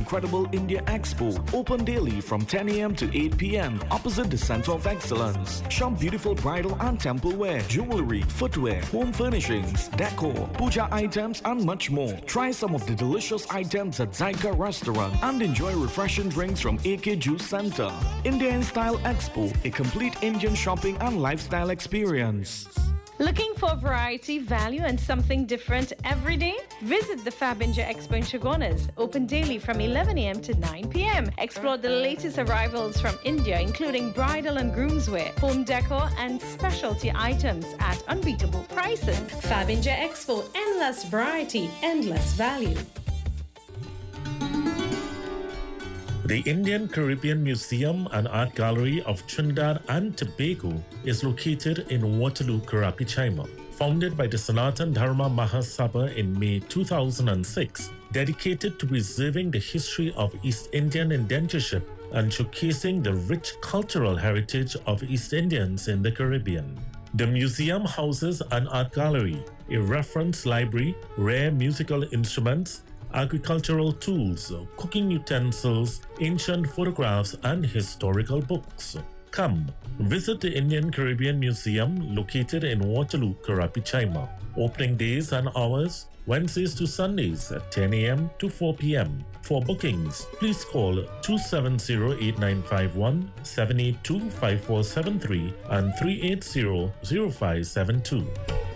incredible India Expo, open daily from 10 a.m. to 8 p.m. opposite the Center of Excellence. Shop beautiful bridal and temple wear, jewelry, footwear, home furnishings, decor, puja items, and much more. Try some of the delicious items at Zyka Restaurant and enjoy refreshing drinks from AK Juice Center. India in Style Expo, a complete Indian shopping and lifestyle experience. Looking for variety, value, and something different every day? Visit the Fab India Expo in Chaguanas, open daily from 11 a.m. to 9 p.m. Explore the latest arrivals from India, including bridal and groomswear, home decor, and specialty items at unbeatable prices. Fab India Expo, endless variety, endless value. The Indian Caribbean Museum and Art Gallery of Trinidad and Tobago is located in Waterloo, Karapichaima. Founded by the Sanatan Dharma Mahasabha in May 2006, dedicated to preserving the history of East Indian indentureship and showcasing the rich cultural heritage of East Indians in the Caribbean. The museum houses an art gallery, a reference library, rare musical instruments, agricultural tools, cooking utensils, ancient photographs, and historical books. Come, visit the Indian Caribbean Museum located in Waterloo, Karapichaima. Opening days and hours, Wednesdays to Sundays at 10 a.m. to 4 p.m. For bookings, please call 270-8951, 782-5473 and 380-0572.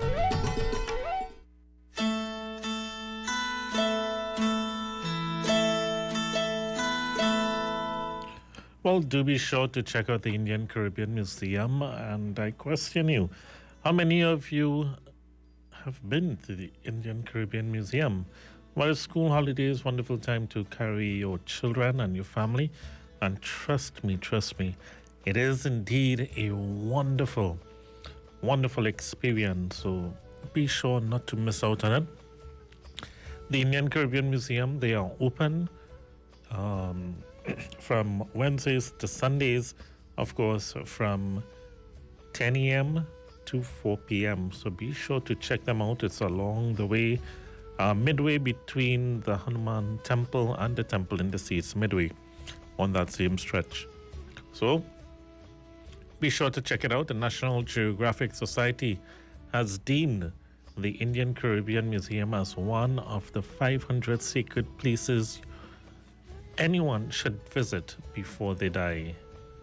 Well, do be sure to check out the Indian Caribbean Museum, and I question you, how many of you have been to the Indian Caribbean Museum? Well, school holidays, wonderful time to carry your children and your family, and trust me, it is indeed a wonderful, wonderful experience, so be sure not to miss out on it. The Indian Caribbean Museum, they are open from Wednesdays to Sundays, of course, from 10 a.m. to 4 p.m. So be sure to check them out. It's along the way, midway between the Hanuman Temple and the Temple in the Sea. It's midway on that same stretch. So be sure to check it out. The National Geographic Society has deemed the Indian Caribbean Museum as one of the 500 sacred places anyone should visit before they die.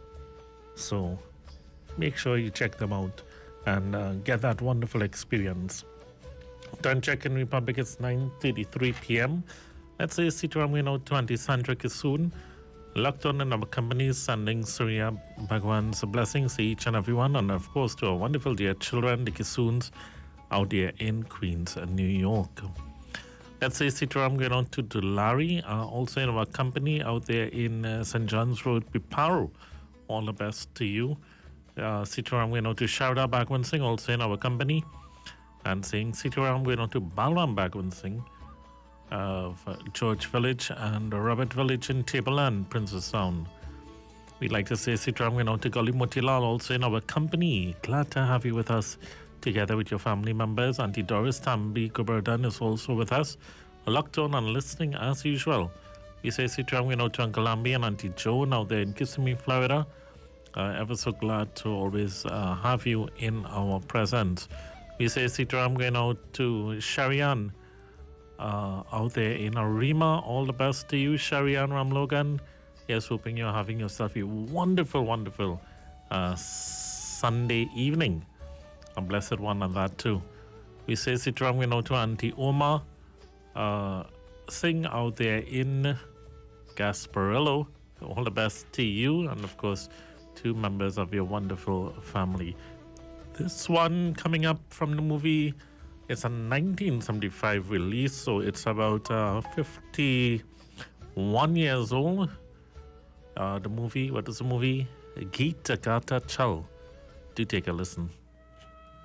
So make sure you check them out and get that wonderful experience. Time check in Republic, it's 9:33 p.m. Let's say Sitaram Wino 20 Sandra Kisoon. Locked on in our company, sending Surya Bhagwan's blessings to each and everyone, and of course to our wonderful dear children, the Kisoons, out there in Queens, New York. Let's say Sitaram going on to Dulari, also in our company out there in St. John's Road, Piparo. All the best to you. Sitaram going on to Sharda Bhagwan Singh, also in our company. And saying Sitaram going on to Balram Bhagwan Singh of George Village and Robert Village in Tableland, Princess Sound. We'd like to say Sitaram going on to Gully Motilal, also in our company. Glad to have you with us, together with your family members. Auntie Doris Tambi Gubberdan is also with us, locked on and listening as usual. We say Sitaram going out to Uncle Ambi and Auntie Joan out there in Kissimmee, Florida. Ever so glad to always have you in our presence. We say Sitaram going out to Sharian out there in Arima. All the best to you, Sharian Ramlogan. Yes, hoping you're having yourself a wonderful, wonderful Sunday evening. A blessed one on that too. We say Sitaram going out to Auntie Oma Singh out there in Gasparillo. All the best to you, and of course, two members of your wonderful family. This one coming up from the movie, it's a 1975 release, so it's about 51 years old. The movie, what is the movie? Geet Gata Chal. Do take a listen.